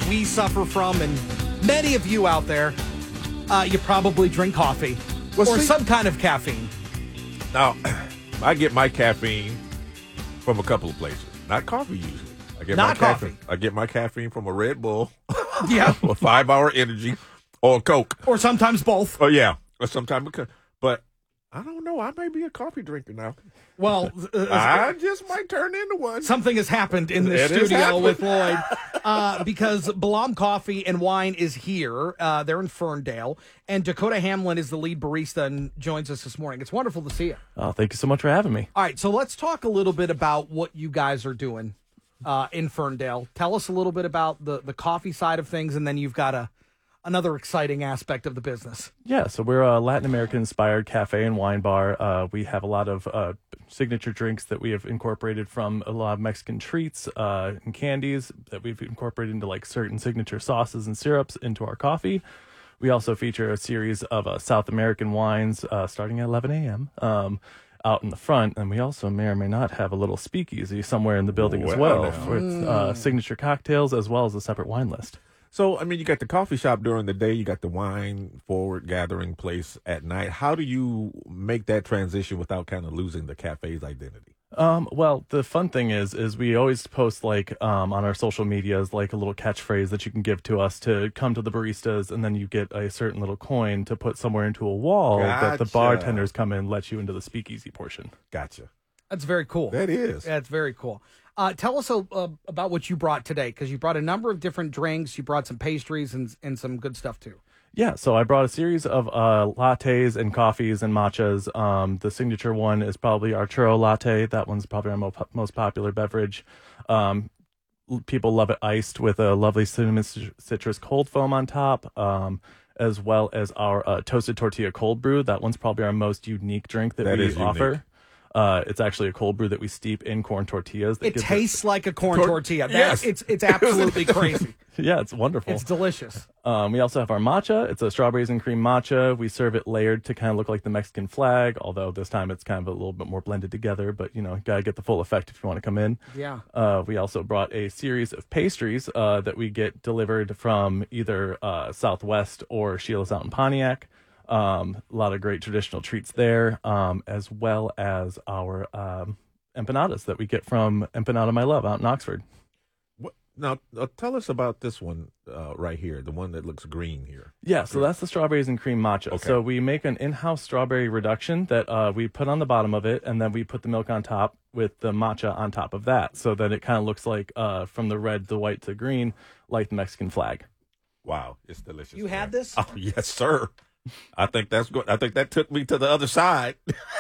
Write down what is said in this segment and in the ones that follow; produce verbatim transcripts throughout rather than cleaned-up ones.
we suffer from, and many of you out there, uh, you probably drink coffee Well, or see- some kind of caffeine. Now, I get my caffeine from a couple of places. Not coffee usually. I get Not my coffee. Caffeine, I get my caffeine from a Red Bull, Yeah. a five-hour energy, or a Coke. Or sometimes both. Oh yeah, or sometimes because. But I don't know. I may be a coffee drinker now. Well, uh, I just might turn into one. something has happened in this It has studio happened. with Lloyd uh, because Balam Coffee and Wine is here. Uh, they're in Ferndale, and Dakota Hamlin is the lead barista and joins us this morning. It's wonderful to see you. Oh, thank you so much for having me. All right, so let's talk a little bit about what you guys are doing uh, in Ferndale. Tell us a little bit about the, the coffee side of things, and then you've got a another exciting aspect of the business. Yeah, so we're a Latin American-inspired cafe and wine bar. Uh, we have a lot of uh, signature drinks that we have incorporated from a lot of Mexican treats uh, and candies that we've incorporated into like certain signature sauces and syrups into our coffee. We also feature a series of uh, South American wines uh, starting at eleven a.m. Um, out in the front, and we also may or may not have a little speakeasy somewhere in the building as Well, well now. with uh, signature cocktails as well as a separate wine list. So, I mean, you got the coffee shop during the day, you got the wine forward gathering place at night. How do you make that transition without kind of losing the cafe's identity? Um, well, the fun thing is, is we always post like um, on our social medias, like a little catchphrase that you can give to us to come to the baristas, and then you get a certain little coin to put somewhere into a wall that the Gotcha. bartenders come in and let you into the speakeasy portion. Gotcha. That's very cool. That is. That's very cool. Uh, tell us uh, uh, about what you brought today, because you brought a number of different drinks. You brought some pastries and and some good stuff too. Yeah, so I brought a series of uh, lattes and coffees and matchas. Um, the signature one is probably our churro latte. That one's probably our mo- most popular beverage. Um, l- people love it iced with a lovely cinnamon cit- citrus cold foam on top, um, as well as our uh, toasted tortilla cold brew. That one's probably our most unique drink that, That we is unique. offer. Uh, it's actually a cold brew that we steep in corn tortillas. That It gives tastes like a corn Tor- tortilla. That, Yes. It's it's absolutely crazy. yeah, it's wonderful. It's delicious. Um, we also have our matcha. It's a strawberries and cream matcha. We serve it layered to kind of look like the Mexican flag, although this time it's kind of a little bit more blended together. But, you know, got to get the full effect if you want to come in. Yeah. Uh, we also brought a series of pastries uh, that we get delivered from either uh, Southwest or Sheila's out in Pontiac. Um, a lot of great traditional treats there, um, as well as our um, empanadas that we get from Empanada My Love out in Oxford. What, now, uh, tell us about this one uh, right here, the one that looks green here. Yeah, so that's the strawberries and cream matcha. Okay. So we make an in-house strawberry reduction that uh, we put on the bottom of it, and then we put the milk on top with the matcha on top of that, so that it kind of looks like uh, from the red, the white to green, like the Mexican flag. Wow, it's delicious. You had man. this? Oh, yes, sir. I think that's good. I think that took me to the other side.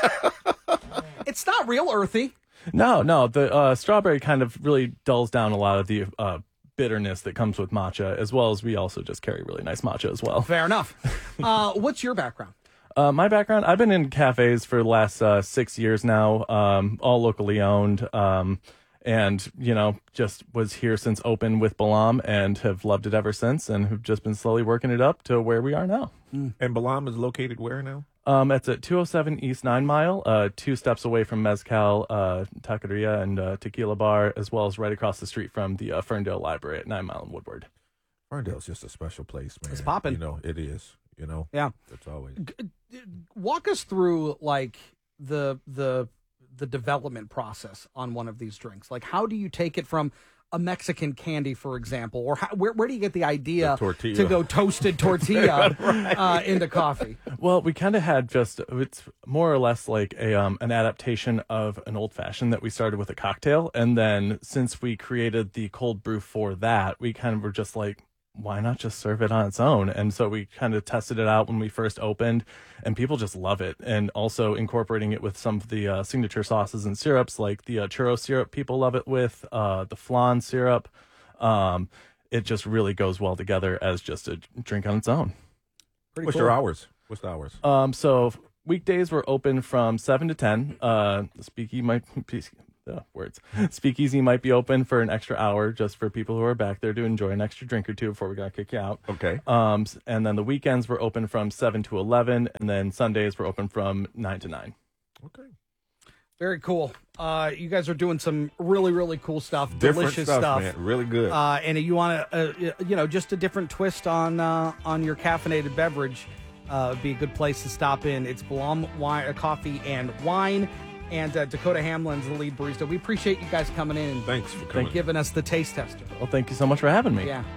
It's not real earthy. No, no, the uh, strawberry kind of really dulls down a lot of the uh, bitterness that comes with matcha, as well as we also just carry really nice matcha as well. Fair enough. Uh, what's your background? Uh, my background, I've been in cafes for the last uh, six years now, um, all locally owned, um, and, you know, just was here since open with Balam and have loved it ever since, and have just been slowly working it up to where we are now. And Balam is located where now? Um, it's at two oh seven East Nine Mile, uh, two steps away from Mezcal, uh, Taqueria, and uh, Tequila Bar, as well as right across the street from the uh, Ferndale Library at Nine Mile and Woodward. Ferndale's just a special place, man. It's poppin'. You know, it is. You know, Yeah. it's always. Walk us through like the the the development process on one of these drinks. Like, how do you take it from a Mexican candy, for example, or how, where where do you get the idea The tortilla. to go toasted tortilla uh, into coffee? Well, we kind of had just, it's more or less like a um, an adaptation of an old fashioned that we started with a cocktail. And then since we created the cold brew for that, we kind of were just like, why not just serve it on its own? And so we kind of tested it out when we first opened, and people just love it. And also incorporating it with some of the uh, signature sauces and syrups, like the uh, churro syrup, people love it with, uh, the flan syrup. Um, it just really goes well together as just a drink on its own. Pretty What's cool. your hours? What's the hours? Um, so weekdays we're open from seven to ten. Uh, the speakeasy might uh, words. Speakeasy might be open for an extra hour just for people who are back there to enjoy an extra drink or two before we gotta kick you out. Okay. Um, s- and then the weekends we're open from seven to eleven, and then Sundays we're open from nine to nine. Okay. Very cool. Uh, you guys are doing some really, really cool stuff. Different delicious stuff, stuff. man. Really good. Uh, and you want to, uh, you know, just a different twist on uh, on your caffeinated beverage. Uh, would be a good place to stop in. It's Blum wine, uh, Coffee and Wine, and uh, Dakota Hamlin's the lead barista. We appreciate you guys coming in and Thanks for coming. giving us the taste tester. Well, thank you so much for having me. Yeah.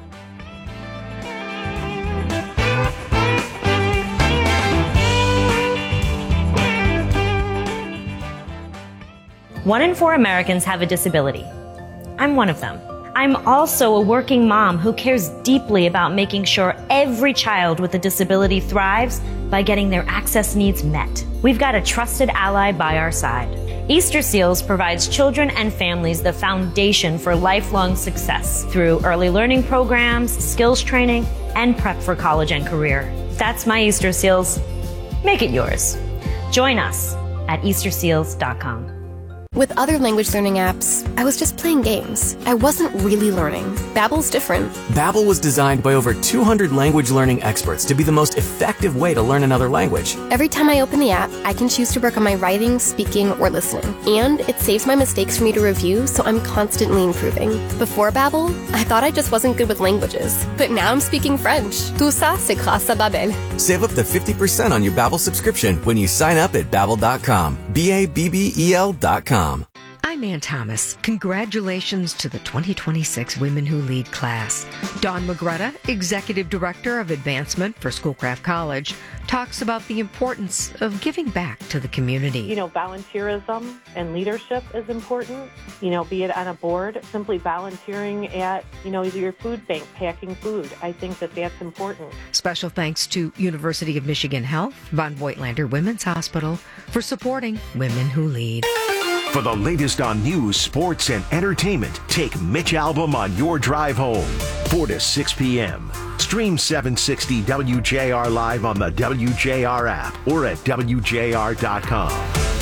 One in four Americans have a disability. I'm one of them. I'm also a working mom who cares deeply about making sure every child with a disability thrives by getting their access needs met. We've got a trusted ally by our side. Easter Seals provides children and families the foundation for lifelong success through early learning programs, skills training, and prep for college and career. That's my Easter Seals. Make it yours. Join us at Easter Seals dot com. With other language learning apps, I was just playing games. I wasn't really learning. Babbel's different. Babbel was designed by over two hundred language learning experts to be the most effective way to learn another language. Every time I open the app, I can choose to work on my writing, speaking, or listening. And it saves my mistakes for me to review, so I'm constantly improving. Before Babbel, I thought I just wasn't good with languages. But now I'm speaking French. Tout ça, c'est grâce à Babbel. Save up to fifty percent on your Babbel subscription when you sign up at babbel dot com. B A B B E L dot com. I'm Ann Thomas. Congratulations to the twenty twenty-six Women Who Lead class. Dawn Magretta, Executive Director of Advancement for Schoolcraft College, talks about the importance of giving back to the community. You know, volunteerism and leadership is important. You know, be it on a board, simply volunteering at, you know, either your food bank, packing food. I think that that's important. Special thanks to University of Michigan Health, Von Voigtlander Women's Hospital for supporting Women Who Lead. For the latest on news, sports, and entertainment, take Mitch Albom on your drive home, four to six p.m. Stream seven sixty W J R live on the W J R app or at W J R dot com.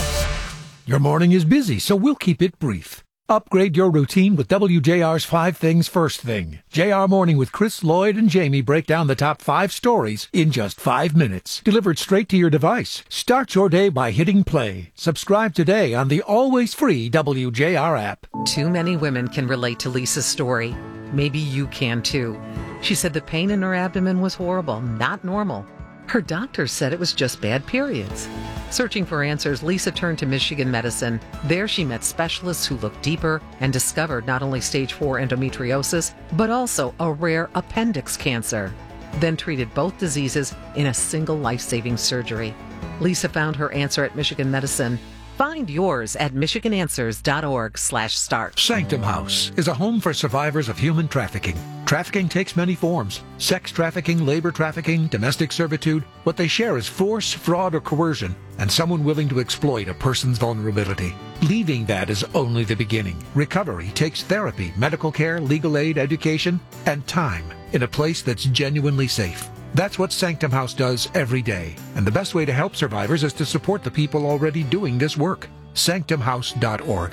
Your morning is busy, so we'll keep it brief. Upgrade your routine with W J R's Five Things First Thing. J R Morning with Chris, Lloyd, and Jamie break down the top five stories in just five minutes. Delivered straight to your device. Start your day by hitting play. Subscribe today on the always free W J R app. Too many women can relate to Lisa's story. Maybe you can too. She said the pain in her abdomen was horrible, not normal. Her doctor said it was just bad periods. Searching for answers, Lisa turned to Michigan Medicine. There she met specialists who looked deeper and discovered not only stage four endometriosis, but also a rare appendix cancer. Then treated both diseases in a single life-saving surgery. Lisa found her answer at Michigan Medicine. Find yours at michigan answers dot org slash start. Sanctum House is a home for survivors of human trafficking. Trafficking takes many forms. Sex trafficking, labor trafficking, domestic servitude. What they share is force, fraud, or coercion, and someone willing to exploit a person's vulnerability. Leaving that is only the beginning. Recovery takes therapy, medical care, legal aid, education, and time in a place that's genuinely safe. That's what Sanctum House does every day. And the best way to help survivors is to support the people already doing this work. sanctum house dot org.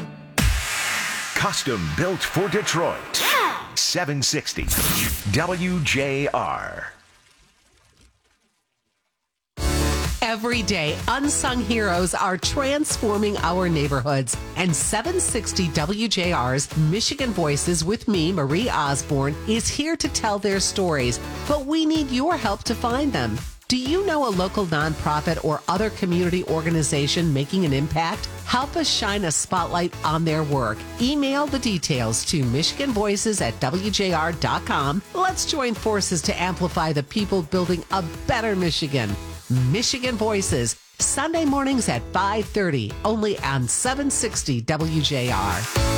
Custom built for Detroit. seven sixty W J R. Every day, unsung heroes are transforming our neighborhoods. And seven sixty W J R's Michigan Voices with me, Marie Osborne, is here to tell their stories. But we need your help to find them. Do you know a local nonprofit or other community organization making an impact? Help us shine a spotlight on their work. Email the details to michigan voices at W J R dot com. Let's join forces to amplify the people building a better Michigan. Michigan Voices, Sunday mornings at five thirty, only on seven sixty W J R.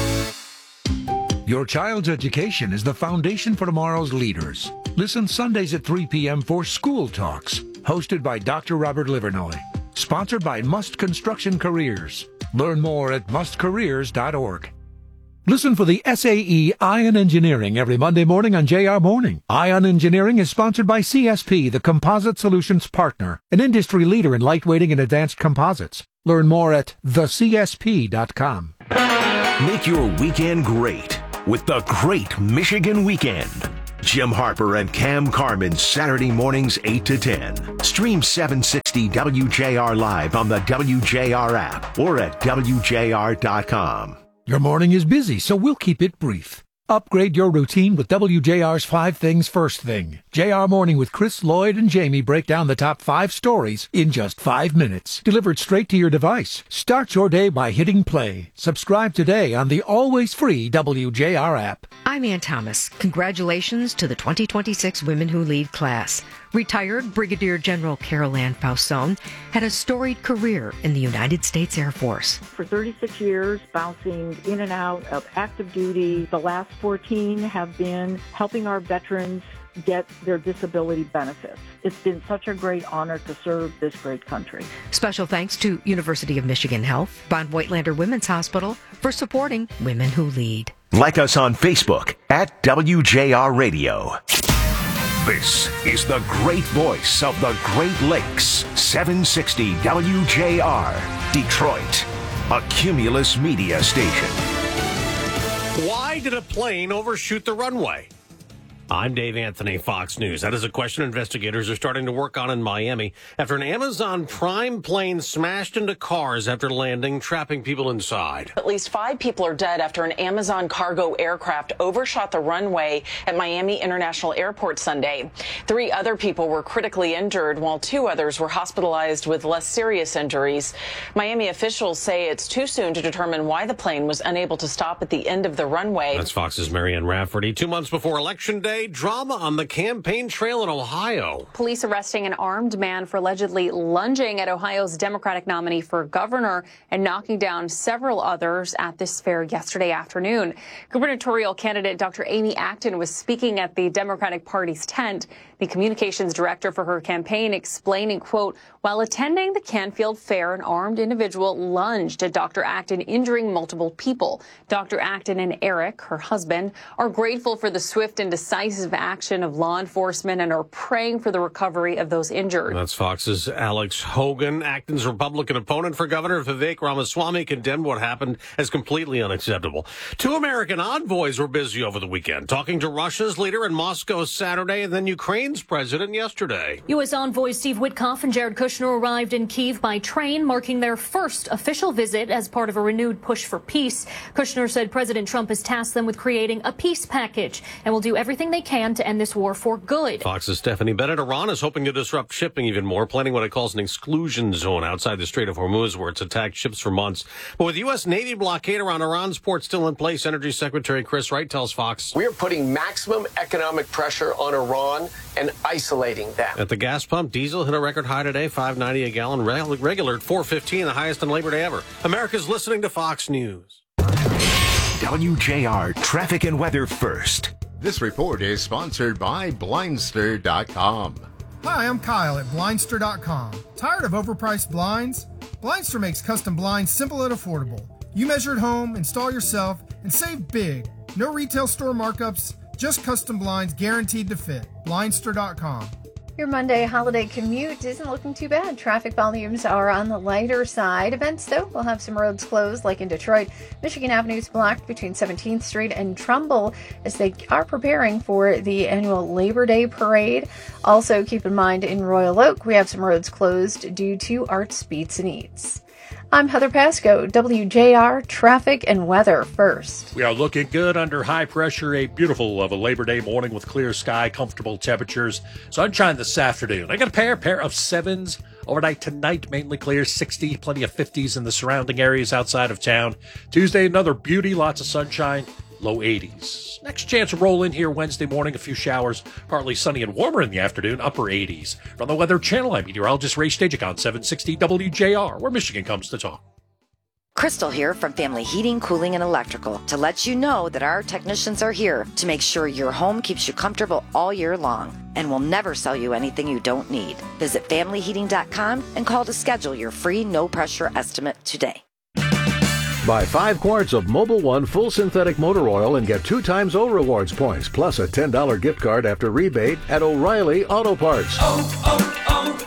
Your child's education is the foundation for tomorrow's leaders. Listen Sundays at three p.m. for School Talks, hosted by Doctor Robert Livernoy. Sponsored by Must Construction Careers. Learn more at must careers dot org. Listen for the S A E Ion Engineering every Monday morning on J R Morning. Ion Engineering is sponsored by C S P, the Composite Solutions Partner, an industry leader in lightweighting and advanced composites. Learn more at the c s p dot com. Make your weekend great with the Great Michigan Weekend. Jim Harper and Cam Carmen, Saturday mornings eight to ten. Stream seven sixty W J R live on the W J R app or at W J R dot com. Your morning is busy, so we'll keep it brief. Upgrade your routine with W J R's Five Things First Thing. J R Morning with Chris, Lloyd, and Jamie break down the top five stories in just five minutes. Delivered straight to your device. Start your day by hitting play. Subscribe today on the always free W J R app. I'm Ann Thomas. Congratulations to the twenty twenty-six Women Who Lead class. Retired Brigadier General Carol Ann Fausone had a storied career in the United States Air Force. For thirty-six years, bouncing in and out of active duty. The last fourteen have been helping our veterans get their disability benefits. It's been such a great honor to serve this great country. Special thanks to University of Michigan Health, Von Voigtlander Women's Hospital for supporting Women Who Lead. Like us on Facebook at W J R Radio. This is the great voice of the Great Lakes, seven sixty W J R, Detroit, a Cumulus media station. Why did a plane overshoot the runway? I'm Dave Anthony, Fox News. That is a question investigators are starting to work on in Miami after an Amazon Prime plane smashed into cars after landing, trapping people inside. At least five people are dead after an Amazon cargo aircraft overshot the runway at Miami International Airport Sunday. Three other people were critically injured, while two others were hospitalized with less serious injuries. Miami officials say it's too soon to determine why the plane was unable to stop at the end of the runway. That's Fox's Marianne Rafferty. Two months before Election Day, drama on the campaign trail in Ohio. Police arresting an armed man for allegedly lunging at Ohio's Democratic nominee for governor and knocking down several others at this fair yesterday afternoon. Gubernatorial candidate Doctor Amy Acton was speaking at the Democratic Party's tent. The communications director for her campaign explaining, quote, while attending the Canfield Fair, an armed individual lunged at Doctor Acton, injuring multiple people. Doctor Acton and Eric, her husband, are grateful for the swift and decisive action of law enforcement and are praying for the recovery of those injured. That's Fox's Alex Hogan. Acton's Republican opponent for governor, Vivek Ramaswamy, condemned what happened as completely unacceptable. Two American envoys were busy over the weekend, talking to Russia's leader in Moscow Saturday and then Ukraine's president yesterday. U S envoys Steve Witkoff and Jared Kushner arrived in Kyiv by train, marking their first official visit as part of a renewed push for peace. Kushner said President Trump has tasked them with creating a peace package and will do everything they can to end this war for good. Fox's Stephanie Bennett. Iran is hoping to disrupt shipping even more, planning what it calls an exclusion zone outside the Strait of Hormuz, where it's attacked ships for months. But with U S Navy blockade around Iran's port still in place, Energy Secretary Chris Wright tells Fox, we are putting maximum economic pressure on Iran and isolating them. At the gas pump, diesel hit a record high today, five ninety a gallon, regular at four fifteen, the highest on Labor Day ever. America's listening to Fox News. W J R Traffic and Weather First. This report is sponsored by Blindster dot com. Hi, I'm Kyle at Blindster dot com. Tired of overpriced blinds? Blindster makes custom blinds simple and affordable. You measure at home, install yourself, and save big. No retail store markups, just custom blinds guaranteed to fit. Blindster dot com. Your Monday holiday commute isn't looking too bad. Traffic volumes are on the lighter side. Events, though, will have some roads closed, like in Detroit. Michigan Avenue is blocked between seventeenth Street and Trumbull as they are preparing for the annual Labor Day parade. Also, keep in mind in Royal Oak, we have some roads closed due to Arts, Beats, and Eats. I'm Heather Pasco, W J R Traffic and Weather First. We are looking good under high pressure. A beautiful of a Labor Day morning with clear sky, comfortable temperatures, sunshine this afternoon. I got a pair, pair of sevens. Overnight tonight, mainly clear, sixty, plenty of fifties in the surrounding areas outside of town. Tuesday, another beauty, lots of sunshine, low eighties. Next chance to roll in here Wednesday morning, a few showers, partly sunny and warmer in the afternoon, upper eighties. From the Weather Channel, I'm meteorologist Ray Stajic on seven sixty W J R, where Michigan comes to talk. Crystal here from Family Heating, Cooling, and Electrical to let you know that our technicians are here to make sure your home keeps you comfortable all year long and will never sell you anything you don't need. Visit family heating dot com and call to schedule your free no-pressure estimate today. Buy five quarts of Mobil one full synthetic motor oil and get two times O Rewards points, plus a ten dollars gift card after rebate at O'Reilly Auto Parts. Oh,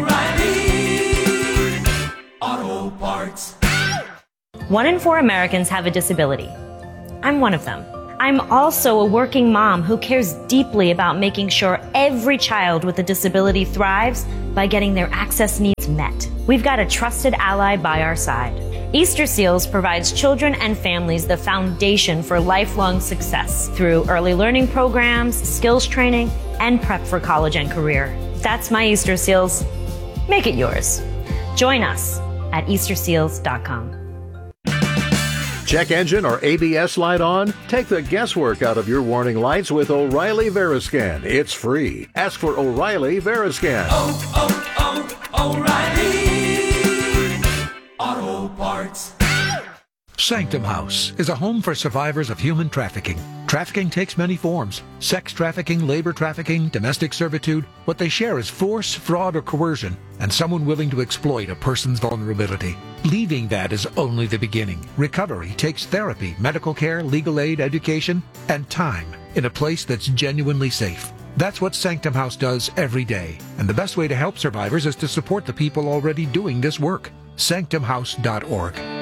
oh, oh, O'Reilly Auto Parts. One in four Americans have a disability. I'm one of them. I'm also a working mom who cares deeply about making sure every child with a disability thrives by getting their access needs met. We've got a trusted ally by our side. Easter Seals provides children and families the foundation for lifelong success through early learning programs, skills training, and prep for college and career. That's my Easter Seals. Make it yours. Join us at Easter Seals dot com. Check engine or A B S light on? Take the guesswork out of your warning lights with O'Reilly Veriscan. It's free. Ask for O'Reilly Veriscan. Oh, oh, oh, O'Reilly Auto Parts. Sanctum House is a home for survivors of human trafficking. Trafficking takes many forms. Sex trafficking, labor trafficking, domestic servitude. What they share is force, fraud, or coercion, and someone willing to exploit a person's vulnerability. Leaving that is only the beginning. Recovery takes therapy, medical care, legal aid, education, and time in a place that's genuinely safe. That's what Sanctum House does every day. And the best way to help survivors is to support the people already doing this work. sanctum house dot org.